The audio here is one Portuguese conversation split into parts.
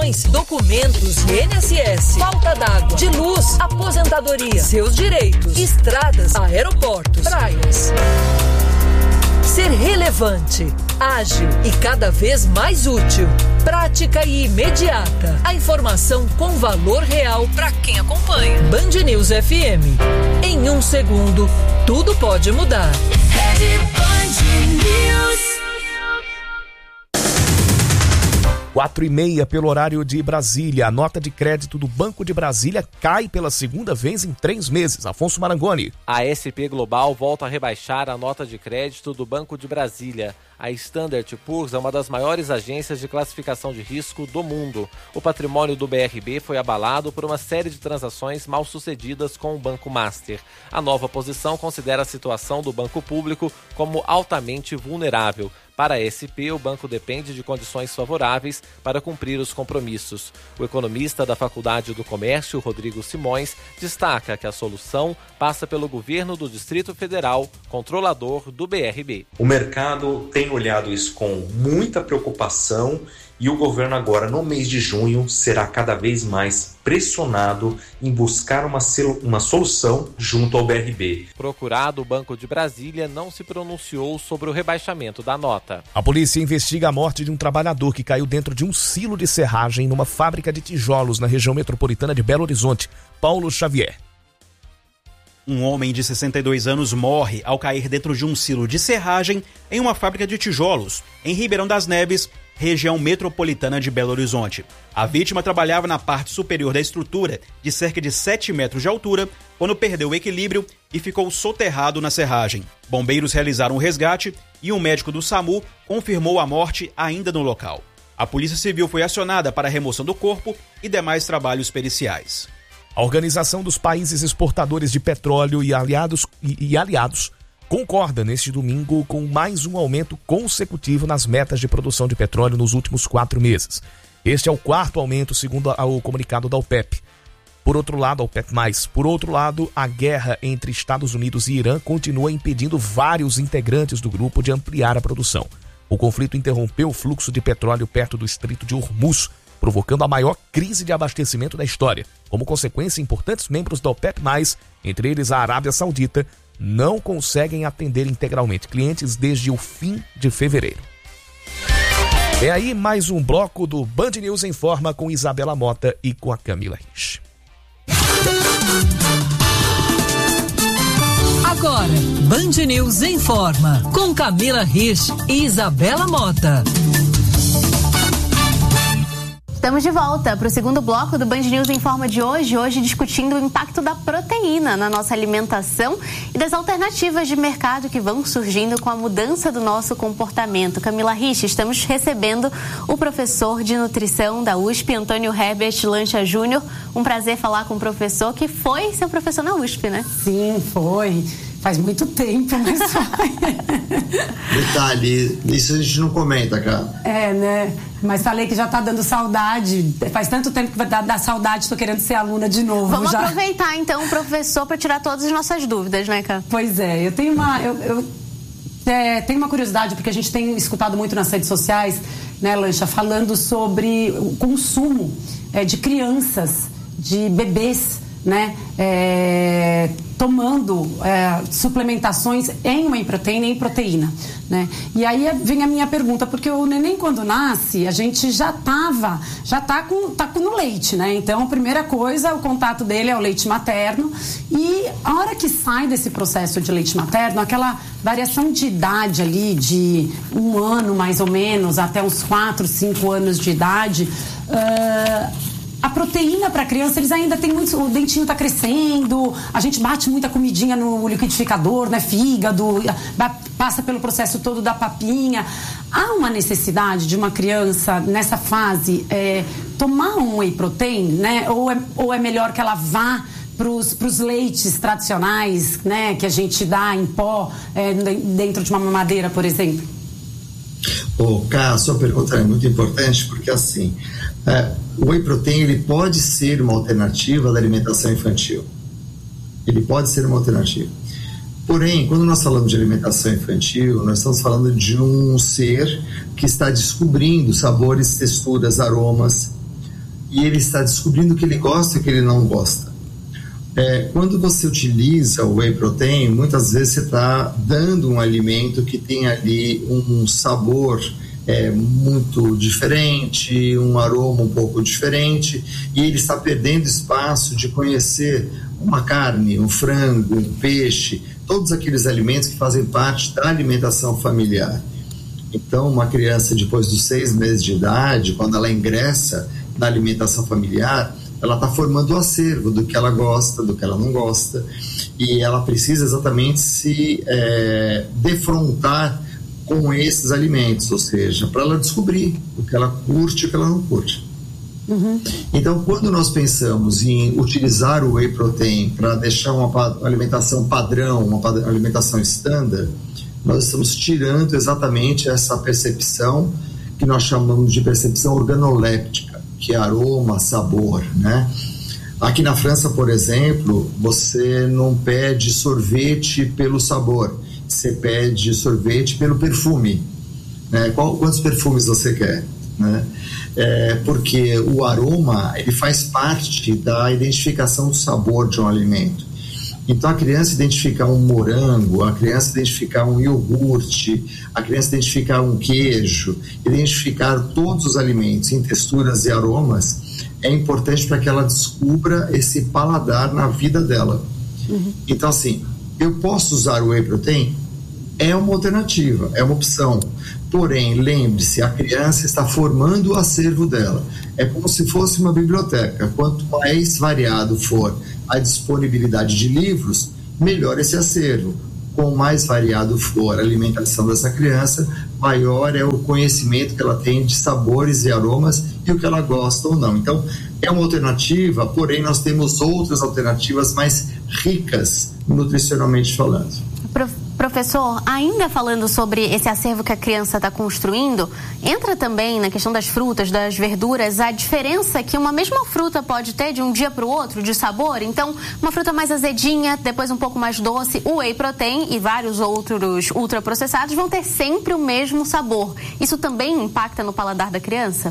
pensões, documentos de INSS, falta d'água, de luz, aposentadoria, seus direitos, estradas, aeroportos, praias. Ser relevante, ágil e cada vez mais útil. Prática e imediata. A informação com valor real para quem acompanha. Band News FM. Em 1 segundo, tudo pode mudar. Rede Band News. 4h30 pelo horário de Brasília. A nota de crédito do Banco de Brasília cai pela segunda vez em 3 meses. Afonso Marangoni. A SP Global volta a rebaixar a nota de crédito do Banco de Brasília. A Standard & Poor's é uma das maiores agências de classificação de risco do mundo. O patrimônio do BRB foi abalado por uma série de transações mal sucedidas com o Banco Master. A nova posição considera a situação do banco público como altamente vulnerável. Para a SP, o banco depende de condições favoráveis para cumprir os compromissos. O economista da Faculdade do Comércio, Rodrigo Simões, destaca que a solução passa pelo governo do Distrito Federal, controlador do BRB. O mercado tem olhado isso com muita preocupação e o governo agora, no mês de junho, será cada vez mais pressionado em buscar uma solução junto ao BRB. Procurado, o Banco de Brasília não se pronunciou sobre o rebaixamento da nota. A polícia investiga a morte de um trabalhador que caiu dentro de um silo de serragem numa fábrica de tijolos na região metropolitana de Belo Horizonte. Paulo Xavier. Um homem de 62 anos morre ao cair dentro de um silo de serragem em uma fábrica de tijolos, em Ribeirão das Neves, região metropolitana de Belo Horizonte. A vítima trabalhava na parte superior da estrutura, de cerca de 7 metros de altura, quando perdeu o equilíbrio e ficou soterrado na serragem. Bombeiros realizaram o resgate e um médico do SAMU confirmou a morte ainda no local. A Polícia Civil foi acionada para a remoção do corpo e demais trabalhos periciais. A Organização dos Países Exportadores de Petróleo e aliados concorda neste domingo com mais um aumento consecutivo nas metas de produção de petróleo nos últimos 4 meses. Este é o 4º aumento, segundo o comunicado da OPEP. Por outro lado, a guerra entre Estados Unidos e Irã continua impedindo vários integrantes do grupo de ampliar a produção. O conflito interrompeu o fluxo de petróleo perto do Estreito de Hormuz, provocando a maior crise de abastecimento da história. Como consequência, importantes membros da OPEP+, entre eles a Arábia Saudita, não conseguem atender integralmente clientes desde o fim de fevereiro. É aí mais um bloco do Band News em Forma com Isabela Mota e com a Camila Rich. Agora, Band News em Forma com Camila Rich e Isabela Mota. Estamos de volta para o segundo bloco do Band News em Forma de hoje discutindo o impacto da proteína na nossa alimentação e das alternativas de mercado que vão surgindo com a mudança do nosso comportamento. Camila Rich, estamos recebendo o professor de nutrição da USP, Antônio Herbert Lancha Júnior. Um prazer falar com o professor que foi seu professor na USP, né? Sim, foi. Faz muito tempo, mas Detalhe, isso a gente não comenta, cara. É, né? Mas falei que já tá dando saudade. Faz tanto tempo que vai dar saudade, tô querendo ser aluna de novo. Vamos aproveitar, então, o professor para tirar todas as nossas dúvidas, né, cara? Pois é, eu tenho uma curiosidade, porque a gente tem escutado muito nas redes sociais, né, Lancha, falando sobre o consumo de crianças, de bebês, né, tomando suplementações em whey protein e em proteína, né? E aí vem a minha pergunta, porque o neném quando nasce, a gente já tá no leite, né? Então a primeira coisa, o contato dele é o leite materno, e a hora que sai desse processo de leite materno, aquela variação de idade ali, de 1 ano mais ou menos, até uns 4, 5 anos de idade, a proteína para a criança, eles ainda têm muito, o dentinho está crescendo, a gente bate muita comidinha no liquidificador, né, fígado, passa pelo processo todo da papinha. Há uma necessidade de uma criança nessa fase tomar um whey protein, né, ou é melhor que ela vá para os leites tradicionais, né, que a gente dá em pó dentro de uma mamadeira, por exemplo? Cá, a sua pergunta é muito importante, porque assim, o whey protein ele pode ser uma alternativa da alimentação infantil. Ele pode ser uma alternativa. Porém, quando nós falamos de alimentação infantil, nós estamos falando de um ser que está descobrindo sabores, texturas, aromas. e ele está descobrindo o que ele gosta e o que ele não gosta. Quando você utiliza o whey protein, muitas vezes você está dando um alimento que tem ali um sabor muito diferente, um aroma um pouco diferente, e ele está perdendo espaço de conhecer uma carne, um frango, um peixe, todos aqueles alimentos que fazem parte da alimentação familiar. Então, uma criança depois dos 6 meses de idade, quando ela ingressa na alimentação familiar, ela está formando o acervo do que ela gosta, do que ela não gosta, e ela precisa exatamente se defrontar com esses alimentos, ou seja, para ela descobrir o que ela curte e o que ela não curte. Uhum. Então, quando nós pensamos em utilizar o whey protein para deixar uma alimentação padrão, uma alimentação standard, nós estamos tirando exatamente essa percepção que nós chamamos de percepção organoléptica, que é aroma, sabor, né? Aqui na França, por exemplo, você não pede sorvete pelo sabor, você pede sorvete pelo perfume, né? Quantos perfumes você quer, né? Porque o aroma, ele faz parte da identificação do sabor de um alimento. Então a criança identificar um morango, a criança identificar um iogurte, a criança identificar um queijo, identificar todos os alimentos em texturas e aromas, é importante para que ela descubra esse paladar na vida dela. Uhum. Então, assim, eu posso usar o whey protein? É uma alternativa, é uma opção. Porém, lembre-se, a criança está formando o acervo dela. É como se fosse uma biblioteca. Quanto mais variado for a disponibilidade de livros, melhor esse acervo. Quanto mais variado for a alimentação dessa criança, maior é o conhecimento que ela tem de sabores e aromas e o que ela gosta ou não. Então, é uma alternativa, porém nós temos outras alternativas mais ricas nutricionalmente falando. Professor, ainda falando sobre esse acervo que a criança está construindo, entra também na questão das frutas, das verduras, a diferença que uma mesma fruta pode ter de um dia para o outro, de sabor. Então, uma fruta mais azedinha, depois um pouco mais doce, o whey protein e vários outros ultraprocessados vão ter sempre o mesmo sabor. Isso também impacta no paladar da criança?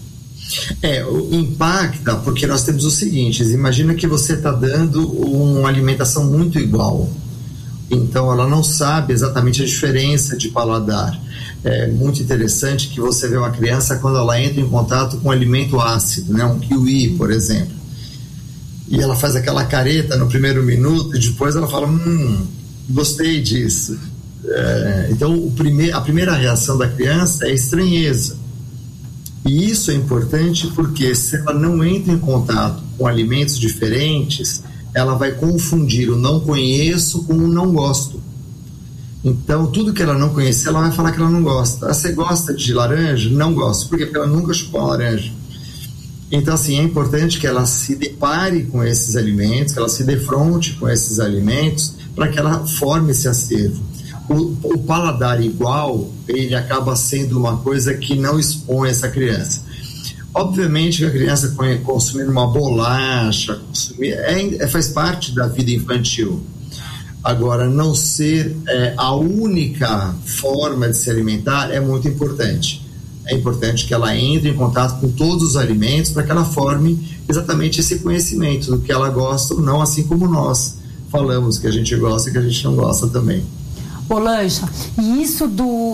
Impacta porque nós temos o seguinte, imagina que você está dando uma alimentação muito igual. Então ela não sabe exatamente a diferença de paladar. É muito interessante que você vê uma criança quando ela entra em contato com um alimento ácido, né? Um kiwi, por exemplo, e ela faz aquela careta no primeiro minuto e depois ela fala, gostei disso. Então a primeira reação da criança é estranheza, e isso é importante porque se ela não entra em contato com alimentos diferentes, ela vai confundir o não conheço com o não gosto. Então, tudo que ela não conhecer, ela vai falar que ela não gosta. Você gosta de laranja? Não gosto. Por quê? Porque ela nunca chupou uma laranja. Então, assim, é importante que ela se depare com esses alimentos, que ela se defronte com esses alimentos, para que ela forme esse acervo. O paladar igual, ele acaba sendo uma coisa que não expõe essa criança. Obviamente que a criança consumir uma bolacha, faz parte da vida infantil. Agora, não ser a única forma de se alimentar é muito importante. É importante que ela entre em contato com todos os alimentos para que ela forme exatamente esse conhecimento do que ela gosta ou não, assim como nós falamos que a gente gosta e que a gente não gosta também. Ô Lancha, e isso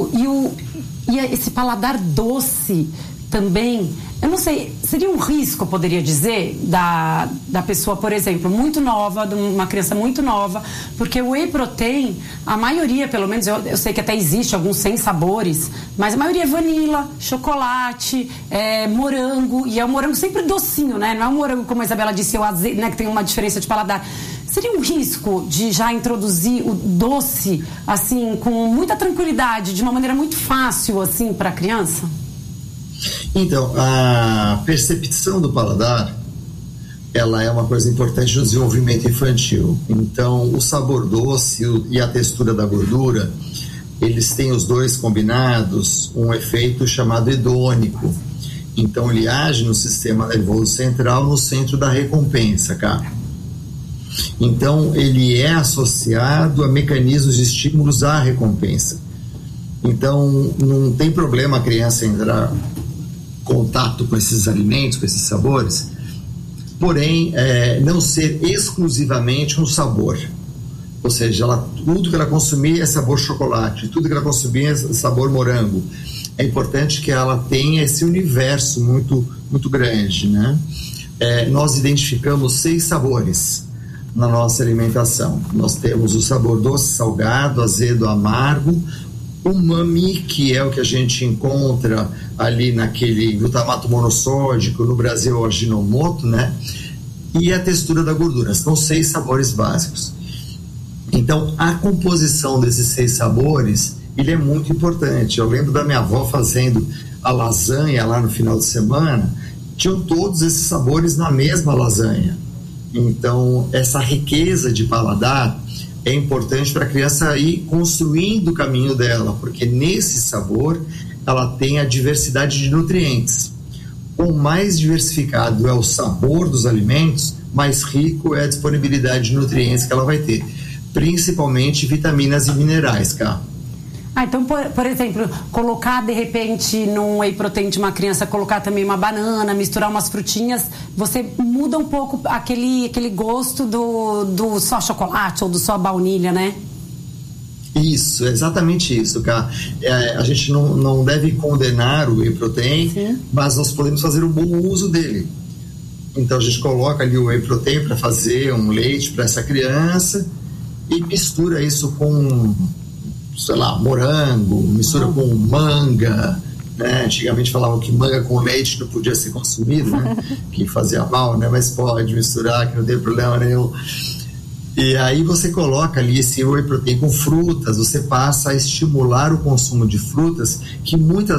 esse paladar doce também, eu não sei, seria um risco, eu poderia dizer, da pessoa, por exemplo, muito nova, de uma criança muito nova, porque o whey protein, a maioria, pelo menos, eu sei que até existe alguns sem sabores, mas a maioria é vanila, chocolate, morango, e é um morango sempre docinho, né? Não é um morango, como a Isabela disse, né, que tem uma diferença de paladar. Seria um risco de já introduzir o doce, assim, com muita tranquilidade, de uma maneira muito fácil, assim, para a criança? Então, a percepção do paladar, ela é uma coisa importante no desenvolvimento infantil. Então, o sabor doce e a textura da gordura, eles têm os dois combinados um efeito chamado hedônico. Então, ele age no sistema nervoso central, no centro da recompensa, cara. Então, ele é associado a mecanismos de estímulos à recompensa. Então, não tem problema a criança entrar contato com esses alimentos, com esses sabores, porém não ser exclusivamente um sabor. Ou seja, tudo que ela consumir é sabor chocolate, tudo que ela consumir é sabor morango. É importante que ela tenha esse universo muito, muito grande, né? Nós identificamos 6 sabores na nossa alimentação. Nós temos o sabor doce, salgado, azedo, amargo, umami, que é o que a gente encontra ali naquele glutamato monossódico, no Brasil o Ajinomoto, né? E a textura da gordura. São 6 sabores básicos. Então, a composição desses 6 sabores, ele é muito importante. Eu lembro da minha avó fazendo a lasanha lá no final de semana, tinham todos esses sabores na mesma lasanha. Então, essa riqueza de paladar é importante para a criança ir construindo o caminho dela, porque nesse sabor ela tem a diversidade de nutrientes. Quanto mais diversificado é o sabor dos alimentos, mais rico é a disponibilidade de nutrientes que ela vai ter, principalmente vitaminas e minerais, Cá. Então, por exemplo, colocar de repente num whey protein de uma criança, colocar também uma banana, misturar umas frutinhas, você muda um pouco aquele gosto do só chocolate ou do só baunilha, né? Isso, exatamente isso, Cá. A gente não deve condenar o whey protein, sim, mas nós podemos fazer um bom uso dele. Então a gente coloca ali o whey protein para fazer um leite para essa criança e mistura isso com, sei lá, morango, mistura com manga, né? Antigamente falavam que manga com leite não podia ser consumido, né? Que fazia mal, né? Mas pode misturar, que não tem problema nenhum. E aí você coloca ali esse whey protein com frutas, você passa a estimular o consumo de frutas, que muitas